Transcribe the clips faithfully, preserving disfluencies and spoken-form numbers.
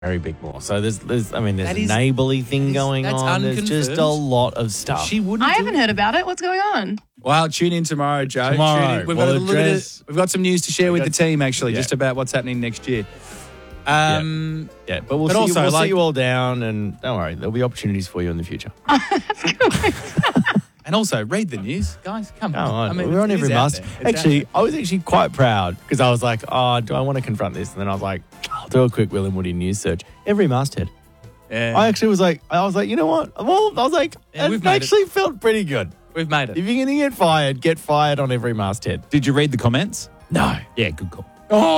very big mall. So there's, there's I mean, there's That a is- neighbourly thing that is- going that's on. There's just a unconfirmed. lot of stuff. She wouldn't. I do haven't it. heard about it. What's going on? Well, tune in tomorrow, Joe. Tomorrow. Tune in. We've We'll got a little bit address- of, we've got some news to share with got- the team, actually, yeah. just about what's happening next year. Um, yeah, but we'll But see, also, we'll like- sit you all down, and don't worry, there'll be opportunities for you in the future. And also, read the news, guys. Come Come on. on, I mean, we're on it every is out must. there. It's out Actually, there. I was actually quite proud because I was like, oh, do I want to confront this? And then I was like, I'll do a quick Will and Woody news search. Every masthead. Yeah. I actually was like, I was like, you know what? Well, I was like, Yeah, we've it made it. actually felt pretty good. We've made it. If you're going to get fired, get fired on every masthead. Did you read the comments? No. Yeah, good call. Oh,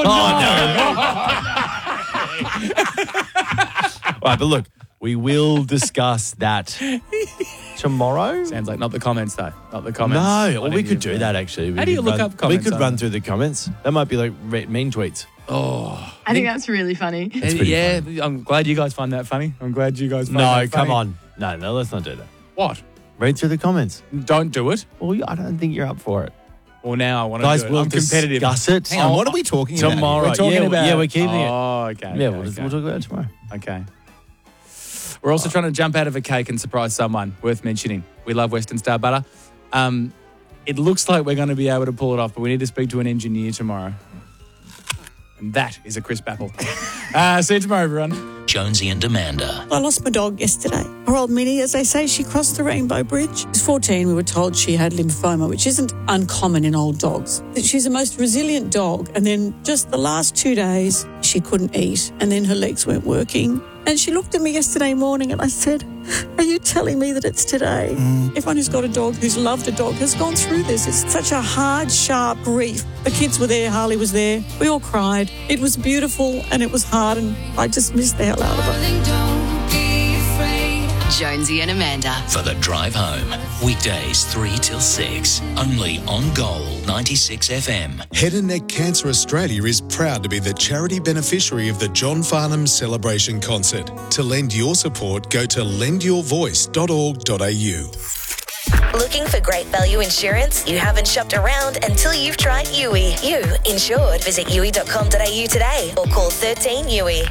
no. All right, but look, we will discuss that tomorrow. Sounds like not the comments, though. Not the comments. No, Why or we didn't could you- do that actually. We How do you could look run- up comments We could on run that? through the comments. That might be like re- mean tweets. Oh. I think that's really funny. That's pretty yeah, I'm glad you guys find that funny. I'm glad you guys find No, that funny. come on. No, no, let's not do that. What? Read through the comments. Don't do it. Well, I don't think you're up for it. Well, now I want to Guys, do it. we'll I'm competitive. discuss it. Hang on, what are we talking about? Tomorrow. We're talking yeah, about- yeah, we're keeping it. Oh, okay. Yeah, okay, we'll, just, okay. we'll talk about it tomorrow. Okay. We're also trying to jump out of a cake and surprise someone worth mentioning. We love Western Star Butter. Um, it looks like we're going to be able to pull it off, but we need to speak to an engineer tomorrow. And that is a crisp apple. uh, see you tomorrow, everyone. Jonesy and Amanda. I lost my dog yesterday. Poor old Minnie, as they say, she crossed the Rainbow Bridge. She was fourteen, we were told she had lymphoma, which isn't uncommon in old dogs. She's the most resilient dog, and then just the last two days, she couldn't eat, and then her legs weren't working. And she looked at me yesterday morning and I said, are you telling me that it's today? Mm. Everyone who's got a dog, who's loved a dog, has gone through this. It's such a hard, sharp grief. The kids were there, Harley was there. We all cried. It was beautiful and it was hard, and I just missed the hell out of it. Jonesy and Amanda. For the drive home. Weekdays three till six. Only on Gold ninety-six F M. Head and Neck Cancer Australia is proud to be the charity beneficiary of the John Farnham Celebration Concert. To lend your support, go to lend your voice dot org dot a u. Looking for great value insurance? You haven't shopped around until you've tried U I. You insured. Visit U I dot com dot a u today or call thirteen U I.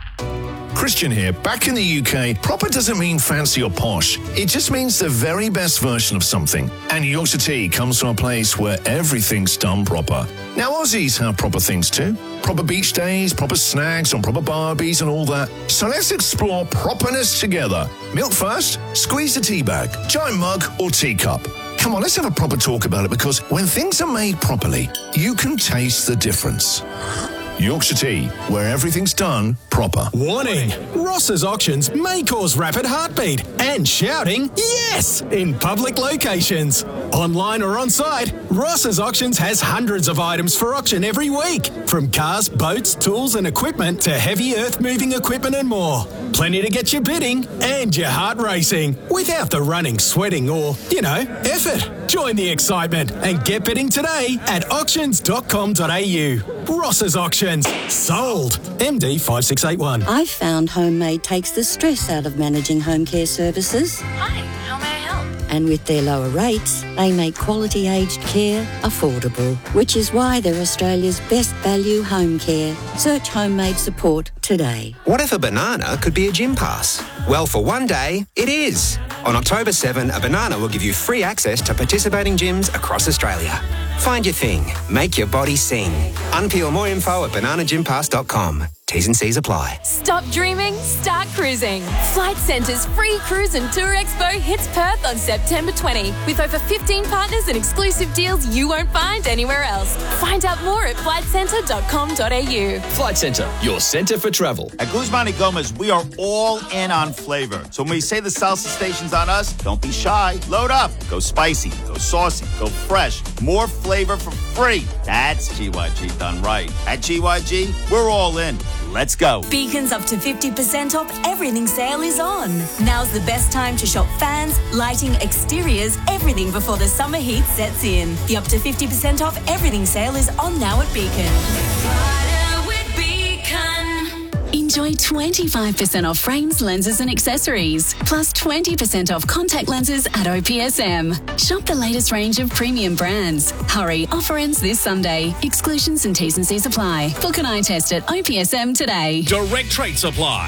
Christian here. Back in the U K, proper doesn't mean fancy or posh. It just means the very best version of something. And Yorkshire Tea comes from a place where everything's done proper. Now, Aussies have proper things too. Proper beach days, proper snacks and proper barbies and all that. So let's explore properness together. Milk first, squeeze the tea bag, giant mug or teacup. Come on, let's have a proper talk about it, because when things are made properly, you can taste the difference. Yorkshire Tea, where everything's done proper. Warning! Ross's auctions may cause rapid heartbeat and shouting yes in public locations. Online or on site, Ross's Auctions has hundreds of items for auction every week, from cars, boats, tools and equipment to heavy earth-moving equipment and more. Plenty to get you bidding and your heart racing without the running, sweating or, you know, effort. Join the excitement and get bidding today at auctions dot com dot a u. Ross's Auctions. Sold. M D five six eight one. I've found Homemade takes the stress out of managing home care services. Hi, how may I help? And with their lower rates, they make quality aged care affordable, which is why they're Australia's best value home care. Search Homemade support today. What if a banana could be a gym pass? Well, for one day, it is. On October seventh, a banana will give you free access to participating gyms across Australia. Find your thing. Make your body sing. Unpeel more info at banana gym pass dot com. T's and C's apply. Stop dreaming, start cruising. Flight Centre's free cruise and tour expo hits Perth on September twentieth with over fifteen partners and exclusive deals you won't find anywhere else. Find out more at flight centre dot com dot a u. Flight Centre, your centre for travel. At Guzman y Gomez, we are all in on flavor. So when we say the salsa station's on us, don't be shy. Load up. Go spicy, go saucy, go fresh. More flavor for free. That's G Y G done right. At G Y G, we're all in. Let's go. Beacon's up to fifty percent off everything sale is on. Now's the best time to shop fans, lighting, exteriors, everything before the summer heat sets in. The up to fifty percent off everything sale is on now at Beacon. In Enjoy twenty-five percent off frames, lenses and accessories, plus twenty percent off contact lenses at O P S M. Shop the latest range of premium brands. Hurry, offer ends this Sunday. Exclusions and T's and C's apply. Book an eye test at O P S M today. Direct Trade Supply.